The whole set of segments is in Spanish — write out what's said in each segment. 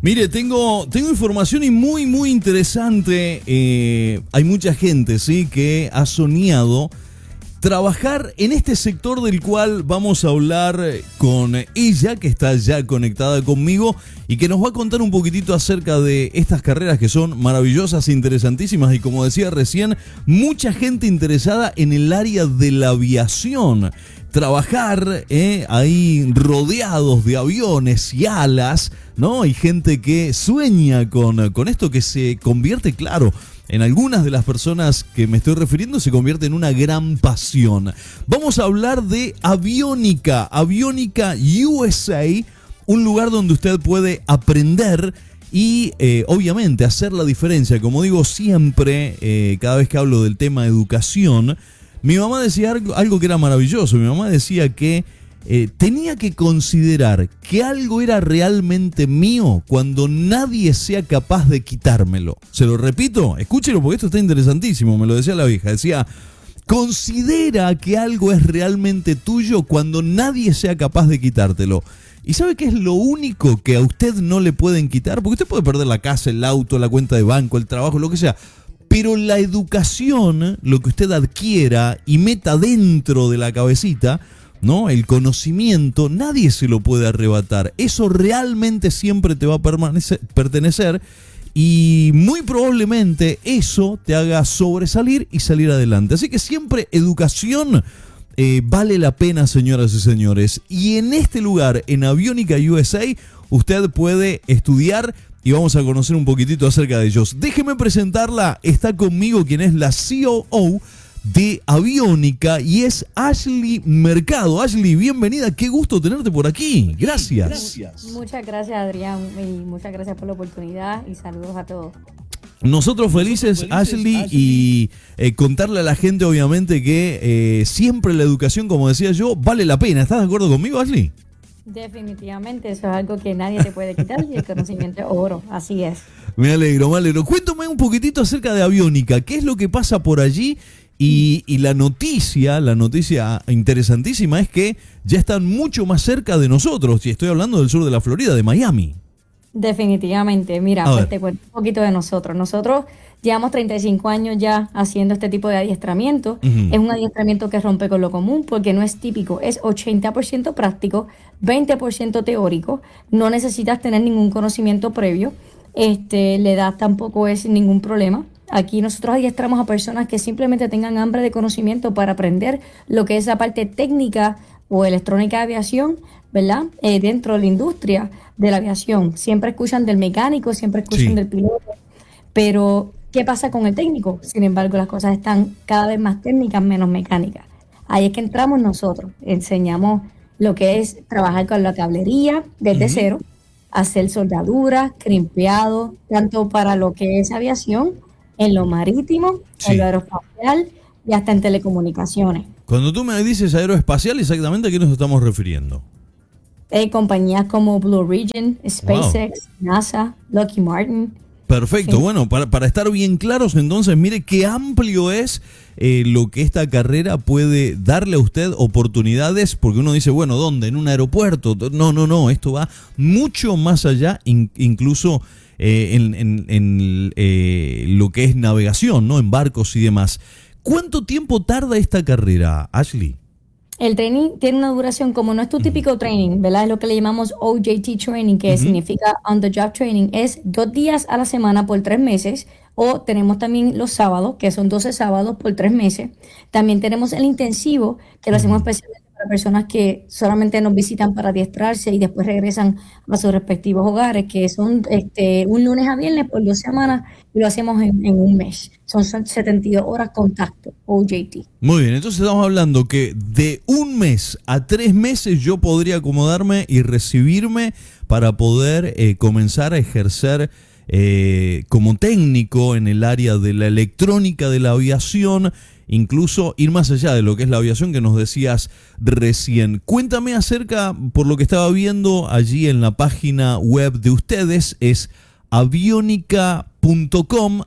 Mire, tengo información y muy interesante. Hay mucha gente, ¿sí?, que ha soñado trabajar en este sector del cual vamos a hablar con ella, que está ya conectada conmigo y que nos va a contar un poquitito acerca de estas carreras que son maravillosas, interesantísimas y, como decía recién, mucha gente interesada en el área de la aviación. Trabajar ahí rodeados de aviones y alas, ¿no? Hay gente que sueña con esto, que se convierte, claro, en algunas de las personas que me estoy refiriendo, se convierte en una gran pasión. Vamos a hablar de Aviónica USA, un lugar donde usted puede aprender y obviamente hacer la diferencia. Como digo siempre, cada vez que hablo del tema educación, mi mamá decía algo que era maravilloso. Mi mamá decía que tenía que considerar que algo era realmente mío cuando nadie sea capaz de quitármelo. Se lo repito, escúchelo porque esto está interesantísimo. Me lo decía la vieja. Decía, considera que algo es realmente tuyo cuando nadie sea capaz de quitártelo. ¿Y sabe qué es lo único que a usted no le pueden quitar? Porque usted puede perder la casa, el auto, la cuenta de banco, el trabajo, lo que sea. Pero la educación, lo que usted adquiera y meta dentro de la cabecita, ¿no?, el conocimiento, nadie se lo puede arrebatar. Eso realmente siempre te va a pertenecer y muy probablemente eso te haga sobresalir y salir adelante. Así que siempre educación vale la pena, señoras y señores. Y en este lugar, en Aviónica USA, usted puede estudiar y vamos a conocer un poquitito acerca de ellos. Déjeme presentarla. Está conmigo quien es la COO de Aviónica y es Ashley Mercado. Ashley, bienvenida. Qué gusto tenerte por aquí. Gracias. Muchas gracias, Adrián, y muchas gracias por la oportunidad y saludos a todos. Nosotros felices, Ashley, y contarle a la gente, obviamente, que siempre la educación, como decía yo, vale la pena. ¿Estás de acuerdo conmigo, Ashley? Definitivamente, eso es algo que nadie te puede quitar y el conocimiento es oro, así es. Me alegro. Cuéntame un poquitito acerca de Aviónica. ¿Qué es lo que pasa por allí? Y la noticia interesantísima es que ya están mucho más cerca de nosotros. Y estoy hablando del sur de la Florida, de Miami. Definitivamente, mira, pues te cuento un poquito de nosotros. Nosotros llevamos 35 años ya haciendo este tipo de adiestramiento. Es un adiestramiento que rompe con lo común porque no es típico, es 80% práctico, 20% teórico. No necesitas tener ningún conocimiento previo. La edad tampoco es ningún problema. Aquí nosotros adiestramos a personas que simplemente tengan hambre de conocimiento para aprender lo que es la parte técnica o electrónica de aviación, ¿verdad? Dentro de la industria de la aviación. Siempre escuchan del mecánico, siempre escuchan del piloto, pero ¿qué pasa con el técnico? Sin embargo, las cosas están cada vez más técnicas, menos mecánicas. Ahí es que entramos nosotros, enseñamos lo que es trabajar con la cablería desde cero, hacer soldadura, crimpeado, tanto para lo que es aviación, en lo marítimo, en lo aeroespacial y hasta en telecomunicaciones. Cuando tú me dices aeroespacial, exactamente ¿a qué nos estamos refiriendo? Compañías como Blue Origin, SpaceX, NASA, Lockheed Martin. Perfecto, bueno, para estar bien claros, entonces, mire qué amplio es lo que esta carrera puede darle a usted oportunidades, porque uno dice, bueno, ¿dónde? ¿En un aeropuerto? No, esto va mucho más allá, incluso en lo que es navegación, ¿no? En barcos y demás. ¿Cuánto tiempo tarda esta carrera, Ashley? El training tiene una duración, como no es tu típico training, ¿verdad? Es lo que le llamamos OJT training, que significa on the job training. Es 2 días a la semana por 3 meses. O tenemos también los sábados, que son 12 sábados por 3 meses. También tenemos el intensivo, que lo hacemos especialmente para personas que solamente nos visitan para adiestrarse y después regresan a sus respectivos hogares, que son un lunes a viernes por 2 semanas y lo hacemos en un mes. Son 72 horas contacto, OJT. Muy bien, entonces estamos hablando que de 1 mes a 3 meses yo podría acomodarme y recibirme para poder comenzar a ejercer como técnico en el área de la electrónica de la aviación, incluso ir más allá de lo que es la aviación que nos decías recién. Cuéntame acerca, por lo que estaba viendo allí en la página web de ustedes, es avionica.com,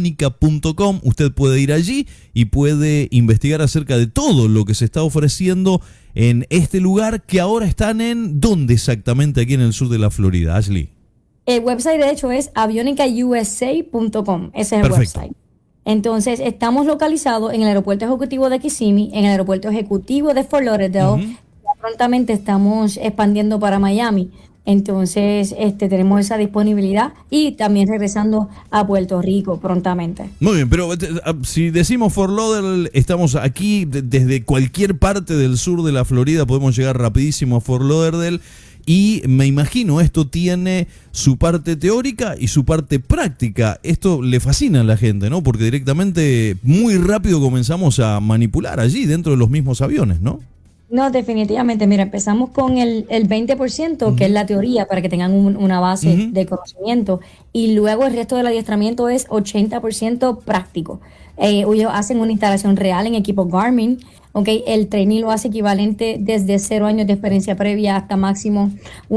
usted puede ir allí y puede investigar acerca de todo lo que se está ofreciendo en este lugar, que ahora están en ¿dónde exactamente aquí en el sur de la Florida, Ashley? El website, de hecho, es avionicausa.com. Ese es el website. Entonces, estamos localizados en el aeropuerto ejecutivo de Kissimmee, en el aeropuerto ejecutivo de Fort Lauderdale. Prontamente estamos expandiendo para Miami. Entonces, tenemos esa disponibilidad y también regresando a Puerto Rico prontamente. Muy bien, pero si decimos Fort Lauderdale, estamos aquí desde cualquier parte del sur de la Florida, podemos llegar rapidísimo a Fort Lauderdale. Y me imagino, esto tiene su parte teórica y su parte práctica. Esto le fascina a la gente, ¿no? Porque directamente, muy rápido comenzamos a manipular allí, dentro de los mismos aviones, ¿no? No, definitivamente. Mira, empezamos con el 20%, que es la teoría, para que tengan una base de conocimiento. Y luego el resto del adiestramiento es 80% práctico. Ellos hacen una instalación real en equipo Garmin. Okay, el trainee lo hace equivalente desde 0 años de experiencia previa hasta máximo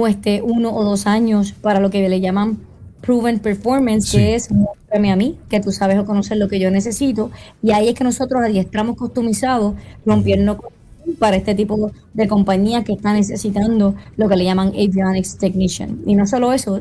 1 o 2 años para lo que le llaman proven performance, que es muéstrame a mí, que tú sabes o conoces lo que yo necesito. Y ahí es que nosotros adiestramos customizados, rompiendo para este tipo de compañía que está necesitando lo que le llaman avionics technician. Y no solo eso,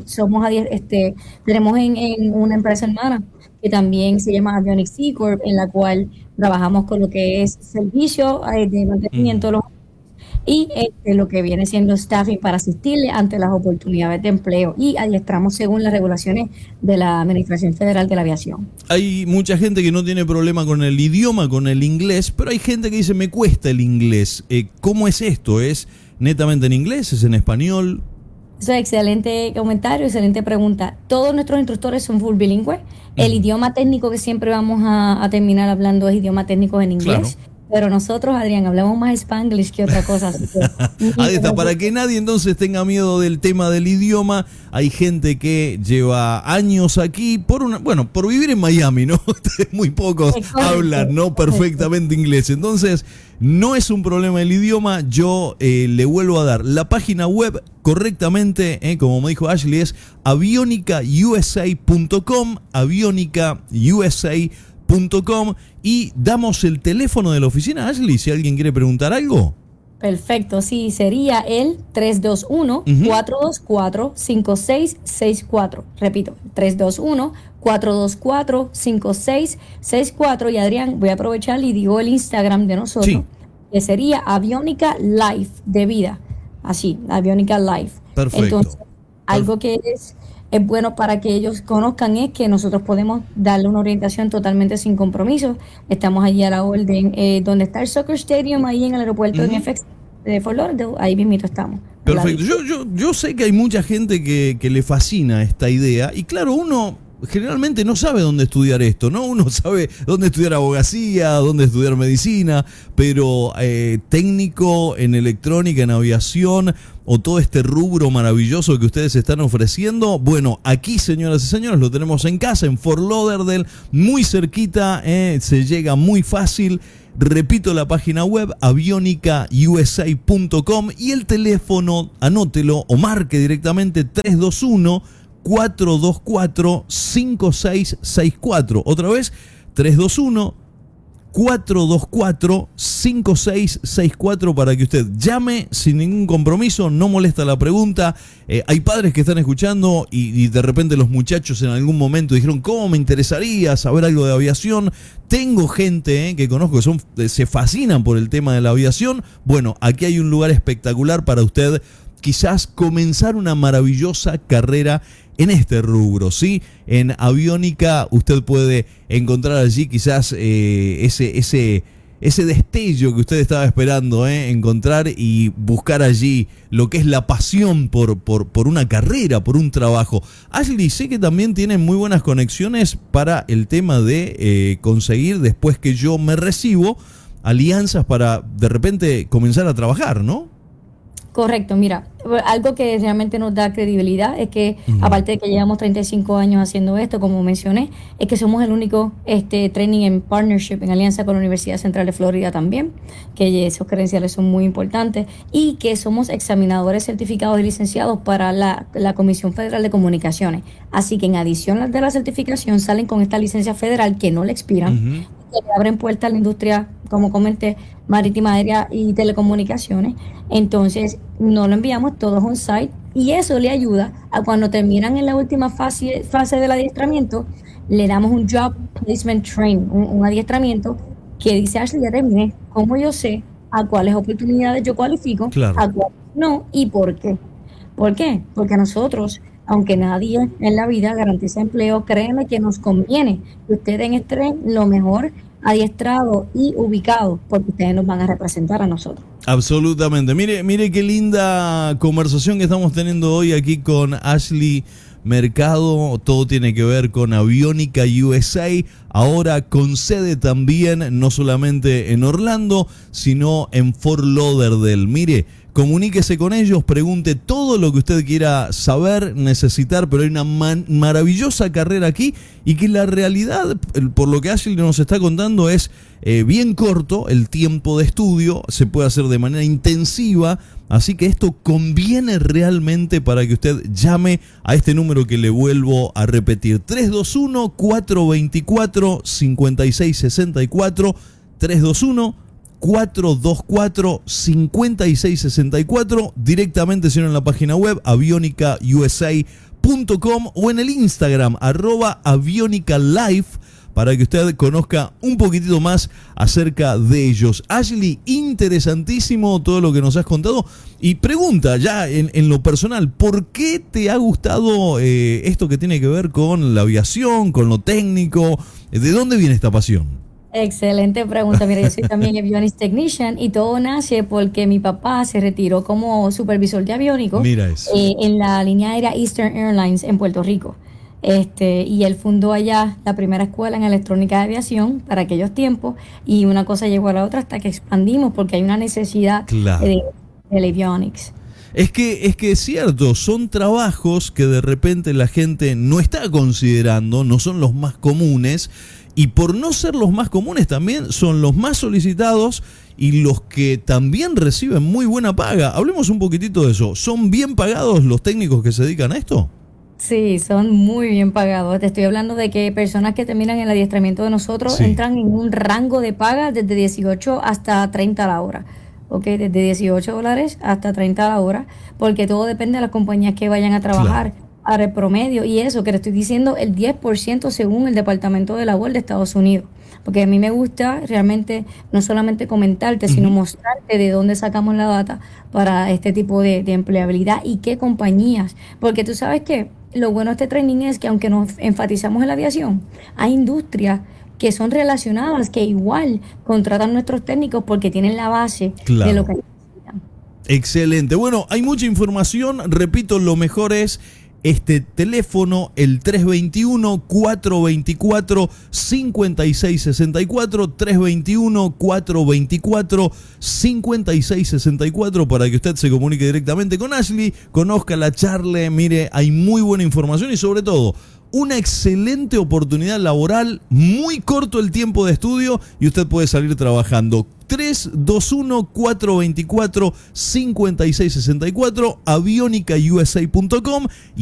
tenemos en una empresa hermana que también se llama Avionics C Corp, en la cual trabajamos con lo que es servicio de mantenimiento de los y lo que viene siendo staffing para asistirle ante las oportunidades de empleo, y adiestramos según las regulaciones de la Administración Federal de la Aviación. Hay mucha gente que no tiene problema con el idioma, con el inglés, pero hay gente que dice, me cuesta el inglés. ¿Cómo es esto? ¿Es netamente en inglés? ¿Es en español? Eso es excelente comentario, excelente pregunta. Todos nuestros instructores son full bilingües. El idioma técnico que siempre vamos a terminar hablando es idioma técnico en inglés. Claro. Pero nosotros, Adrián, hablamos más Spanglish que otra cosa. Ahí está, para que nadie entonces tenga miedo del tema del idioma. Hay gente que lleva años aquí por vivir en Miami, ¿no? Muy pocos hablan, ¿no? Perfectamente inglés. Entonces, no es un problema el idioma. Yo le vuelvo a dar la página web correctamente, como me dijo Ashley, es avionicausa.com, avionicausa.com. Y damos el teléfono de la oficina, Ashley, si alguien quiere preguntar algo. Perfecto, sí, sería el 321-424-5664. Repito, 321-424-5664. Y Adrián, voy a aprovechar y digo el Instagram de nosotros, que sería Avionica Life de vida. Así, Avionica Life. Perfecto. Entonces, algo que es bueno para que ellos conozcan es que nosotros podemos darle una orientación totalmente sin compromiso. Estamos allí a la orden, donde está el Soccer Stadium, ahí en el aeropuerto de FX de Fort Lauderdale, ahí mismito estamos. Perfecto. Yo sé que hay mucha gente que le fascina esta idea, y claro, uno generalmente no sabe dónde estudiar esto, ¿no? Uno sabe dónde estudiar abogacía, dónde estudiar medicina, pero técnico en electrónica, en aviación, o todo este rubro maravilloso que ustedes están ofreciendo, bueno, aquí, señoras y señores, lo tenemos en casa, en Fort Lauderdale, muy cerquita, se llega muy fácil. Repito la página web, avionicausa.com, y el teléfono, anótelo o marque directamente, 321-424-5664. Otra vez, 321-424-5664 para que usted llame sin ningún compromiso, no molesta la pregunta. Hay padres que están escuchando y de repente los muchachos en algún momento dijeron, ¿cómo me interesaría saber algo de aviación? Tengo gente que conozco que se fascinan por el tema de la aviación. Bueno, aquí hay un lugar espectacular para usted quizás comenzar una maravillosa carrera en este rubro, ¿sí? En Avionica usted puede encontrar allí quizás ese destello que usted estaba esperando, encontrar y buscar allí lo que es la pasión por una carrera, por un trabajo. Ashley, sé que también tienen muy buenas conexiones para el tema de conseguir, después que yo me recibo, alianzas para de repente comenzar a trabajar, ¿no? Correcto, mira, algo que realmente nos da credibilidad es que, aparte de que llevamos 35 años haciendo esto, como mencioné, es que somos el único training en partnership, en alianza con la Universidad Central de Florida también, que esos credenciales son muy importantes, y que somos examinadores certificados y licenciados para la Comisión Federal de Comunicaciones. Así que en adición de la certificación salen con esta licencia federal que no le expiran, que le abren puertas a la industria, como comenté, marítima, aérea y telecomunicaciones. Entonces, no lo enviamos todos on-site y eso le ayuda a cuando terminan en la última fase del adiestramiento, le damos un job placement training, un adiestramiento que dice, Ashley, ya terminé, ¿cómo yo sé a cuáles oportunidades yo cualifico, Claro. a cuáles no y por qué? ¿Por qué? Porque a nosotros, aunque nadie en la vida garantiza empleo, créeme que nos conviene que ustedes estén lo mejor adiestrado y ubicado, porque ustedes nos van a representar a nosotros. Absolutamente. Mire qué linda conversación que estamos teniendo hoy aquí con Ashley Mercado. Todo tiene que ver con Aviónica USA, ahora con sede también, no solamente en Orlando, sino en Fort Lauderdale. Mire, comuníquese con ellos, pregunte todo lo que usted quiera saber, necesitar, pero hay una maravillosa carrera aquí y que la realidad, por lo que Ashley nos está contando, es bien corto el tiempo de estudio, se puede hacer de manera intensiva, así que esto conviene realmente para que usted llame a este número que le vuelvo a repetir, 321-424-5664, 321-424-5664, directamente si no en la página web avionicausa.com o en el Instagram @avionicalife para que usted conozca un poquitito más acerca de ellos. Ashley, interesantísimo todo lo que nos has contado. Y pregunta ya en lo personal, ¿por qué te ha gustado esto que tiene que ver con la aviación, con lo técnico? ¿De dónde viene esta pasión? Excelente pregunta. Mira, yo soy también avionics technician y todo nace porque mi papá se retiró como supervisor de aviónico. Mira eso. En la línea aérea Eastern Airlines en Puerto Rico. Y él fundó allá la primera escuela en electrónica de aviación para aquellos tiempos y una cosa llegó a la otra hasta que expandimos porque hay una necesidad Claro. de avionics. Es que es cierto, son trabajos que de repente la gente no está considerando, no son los más comunes, y por no ser los más comunes también son los más solicitados y los que también reciben muy buena paga. Hablemos un poquitito de eso. ¿Son bien pagados los técnicos que se dedican a esto? Sí, son muy bien pagados. Te estoy hablando de que personas que terminan el adiestramiento de nosotros Sí. entran en un rango de paga desde 18 hasta 30 a la hora. ¿Ok? Desde $18 hasta 30 a la hora, porque todo depende de las compañías que vayan a trabajar. Claro. Ahora, el promedio, y eso que te estoy diciendo, el 10% según el Departamento de Labor de Estados Unidos. Porque a mí me gusta realmente no solamente comentarte, sino mostrarte de dónde sacamos la data para este tipo de empleabilidad y qué compañías. Porque tú sabes que lo bueno de este training es que aunque nos enfatizamos en la aviación, hay industrias que son relacionadas, que igual contratan nuestros técnicos porque tienen la base Claro. de lo que necesitan. Excelente. Bueno, hay mucha información. Repito, lo mejor es este teléfono, el 321-424-5664, 321-424-5664, para que usted se comunique directamente con Ashley, conozca la charla. Mire, hay muy buena información y sobre todo una excelente oportunidad laboral, muy corto el tiempo de estudio y usted puede salir trabajando. 321-424-5664, avionicausa.com.